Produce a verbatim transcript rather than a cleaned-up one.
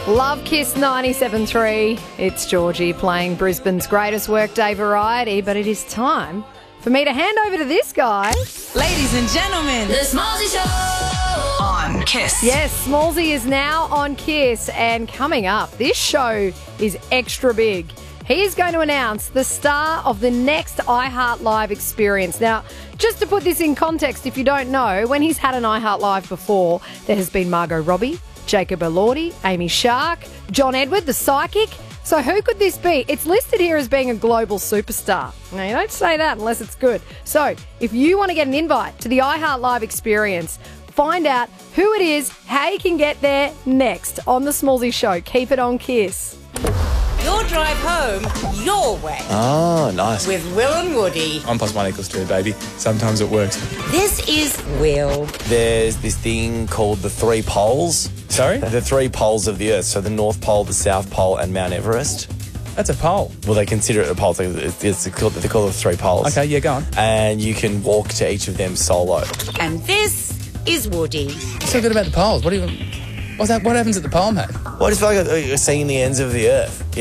Love Kiss ninety-seven point three. It's Georgie playing Brisbane's greatest workday variety, but it is time for me to hand over to this guy. Ladies and gentlemen, The Smallsy Show on Kiss. Yes, Smallsy is now on Kiss, and coming up, this show is extra big. He is going to announce the star of the next iHeart Live experience. Now, just to put this in context, if you don't know, when he's had an iHeart Live before, there has been Margot Robbie, Jacob Elordi, Amy Shark, John Edward, the psychic. So who could this be? It's listed here as being a global superstar. Now, you don't say that unless it's good. So if you want to get an invite to the iHeart Live experience, find out who it is, how you can get there next on The Smallsy Show. Keep it on Kiss. Your drive home your way Oh, nice. with Will and Woody. One plus one equals two, baby. Sometimes it works. This is Will. There's this thing called the three poles. Sorry? The three poles of the Earth. So the North Pole, the South Pole, and Mount Everest. That's a pole. Well, they consider it a pole. So it's, it's called, they call it the three poles. Okay, yeah, go on. And you can walk to each of them solo. And this is Woody. What's so good about the poles? What do you... What's that? What happens at the pole, mate? Well, I just feel like you're seeing the ends of the Earth.